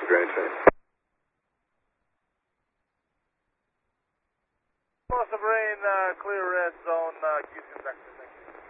Granite Center. Loss of rain, clear red zone, Houston, Texas. Thank you.